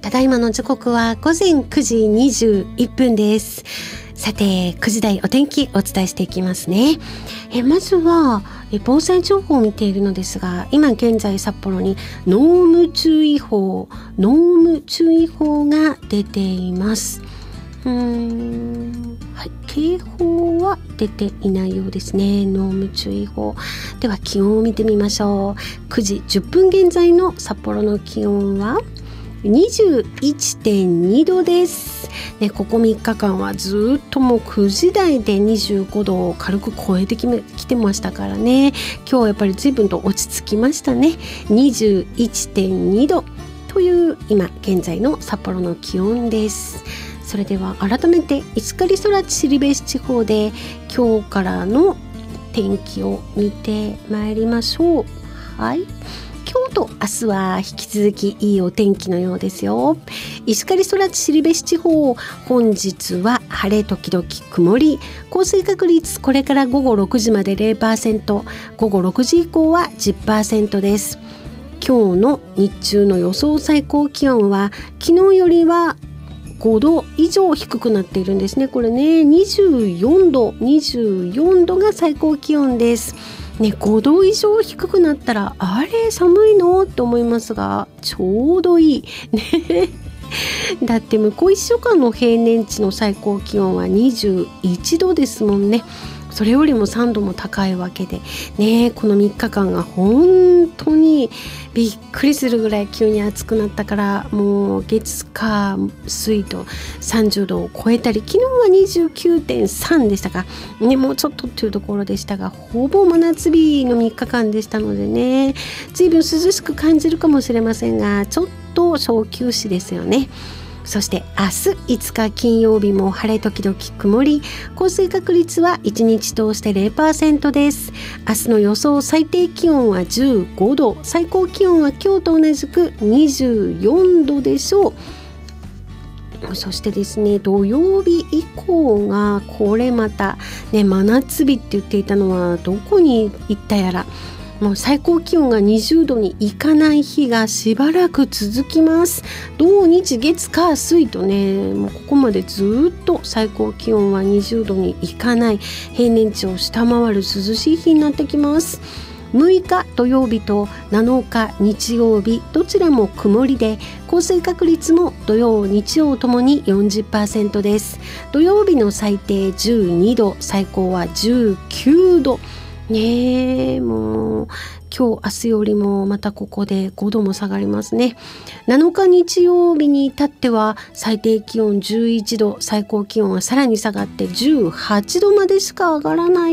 ただいまの時刻は午前9時21分です。さて、9時台お天気お伝えしていきますね。まずは防災情報を見ているのですが、今現在札幌に濃霧注意報が出ています。警報は出ていないようですね。濃霧注意報では気温を見てみましょう。9時10分現在の札幌の気温は21.2 度です、ここ3日間はずっともう9時台で25度を軽く超えてきてましたからね。今日はやっぱり随分と落ち着きましたね。21.2 度という今現在の札幌の気温です。それでは改めて石狩空知別地方で今日からの天気を見てまいりましょう。今日と明日は引き続きいいお天気のようですよ。石狩空知別地方、本日は晴れ時々曇り、降水確率これから午後6時まで 0%、 午後6時以降は 10% です。今日の日中の予想最高気温は昨日よりは5度以上低くなっているんですね。これね、24度が最高気温です。5度以上低くなったらあれ寒いのと思いますが、ちょうどいいねだって向こう1週間の平年値の最高気温は21度ですもんね。それよりも3度も高いわけでね、この3日間が本当にびっくりするぐらい急に暑くなったから、もう月火水と30度を超えたり、昨日は 29.3 でしたかね、もうちょっとというところでしたが、ほぼ真夏日の3日間でしたのでね、随分涼しく感じるかもしれませんが、ちょっと小休止ですよね。そして明日5日金曜日も晴れ時々曇り、降水確率は1日通して 0% です。明日の予想最低気温は15度、最高気温は今日と同じく24度でしょう。そしてですね、土曜日以降がこれまたね、真夏日って言っていたのはどこに行ったやら、もう最高気温が20度にいかない日がしばらく続きます。土日月火水とね、もうここまでずっと最高気温は20度にいかない、平年値を下回る涼しい日になってきます。6日土曜日と7日日曜日どちらも曇りで、降水確率も土曜日曜ともに 40% です。土曜日の最低12度、最高は19度ねえ、もう今日明日よりもまたここで5度も下がりますね。7日日曜日に至っては最低気温11度、最高気温はさらに下がって18度までしか上がらない